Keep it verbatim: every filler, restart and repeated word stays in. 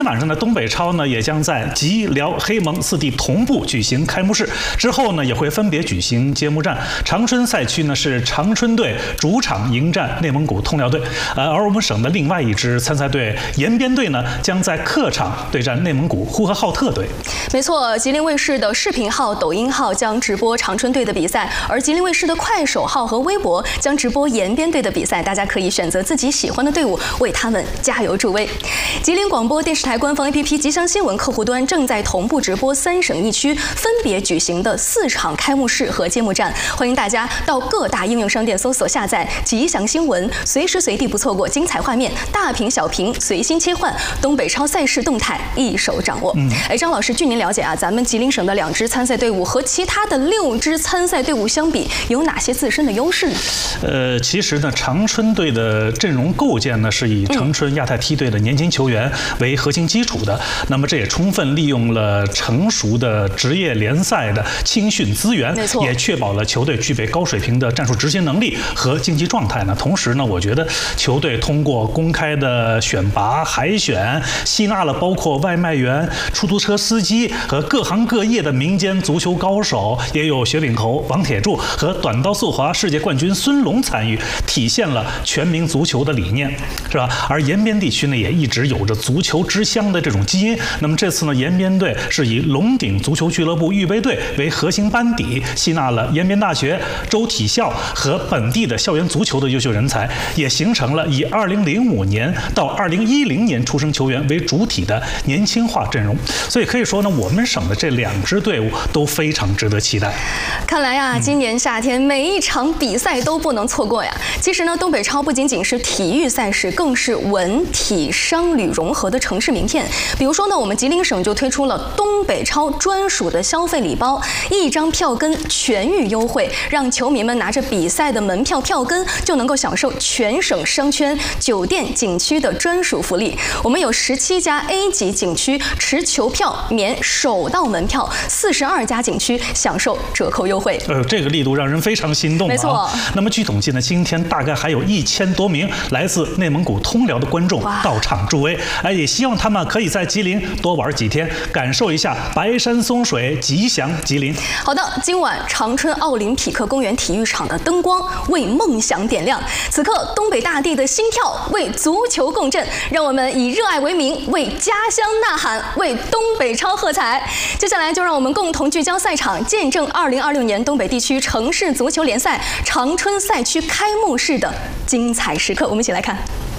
晚上呢，东北超呢也将在吉辽黑蒙四地同步举行开幕式，之后呢也会分别举行揭幕战。长春赛区呢是长春队主场迎战内蒙古通辽队，呃，而我们省的另外一支参赛队延边队呢将在客场对战内蒙古呼和浩特队。 没错，吉林卫视的视频号、抖音号将直播长春队的比赛，而吉林卫视的快手号和微博将直播延边队的比赛。大家可以选择自己喜欢的队伍，为他们加油助威。吉林广播电视台官方 A P P 吉祥新闻客户端正在同步直播三省一区分别举行的四场开幕式和揭幕战，欢迎大家到各大应用商店搜索下载吉祥新闻，随时随地不错过精彩画面，大屏小屏随心切换，东北超赛事动态一手掌握。嗯，哎，张老师，据您了解啊，咱们吉林省的两支参赛队伍和其他的六支参赛队伍相比，有哪些自身的优势呢？ 呃，其实呢，长春队的阵容构建呢是以长春亚太梯队的年轻球员为核心基础的，那么这也充分利用了成熟的职业联赛的青训资源，也确保了球队具备高水平的战术执行能力和竞技状态呢。同时呢，我觉得球队通过公开的选拔海选，吸纳了包括外卖员、出租车司机和各行各业的民间足球高手，也有雪领猴王铁柱和短道速滑世界冠军孙龙参与，体现了全民足球的理念，是吧？而延边地区呢，也一直有着足球之乡的这种基因。那么这次呢，延边队是以龙鼎足球俱乐部预备队为核心班底，吸纳了延边大学、州体校和本地的校园足球的优秀人才，也形成了以二零零五年到二零一零年出生球员为主体的年轻化阵容。所以可以说呢，我们省的这两支队伍都非常值得期待。 看来呀，今年夏天每一场比赛都不能错过呀。其实呢，东北超不仅仅是体育赛事，更是文体商旅融合的城市名片。比如说呢，我们吉林省就推出了东北超专属的消费礼包，一张票根全域优惠，让球迷们拿着比赛的门票票根就能够享受全省商圈、酒店、景区的专属福利。我们有十七家 A 级景区持球票免首到门票，四十二家景区享受折扣优惠。 呃，这个力度让人非常心动啊！ 没错。 那么据统计呢，今天大概还有一千多名来自内蒙古通辽的观众到场助威，哎，也希望他们可以在吉林多玩几天，感受一下白山松水，吉祥吉林。 好的，今晚长春奥林匹克公园体育场的灯光为梦想点亮，此刻东北大地的心跳为足球共振，让我们以热爱为名，为家乡呐喊，为东北超喝彩。接下来就让我们共同聚焦赛场，见证二零二六年东北地区城市足球联赛长春赛区开幕式的精彩时刻。我们一起来看。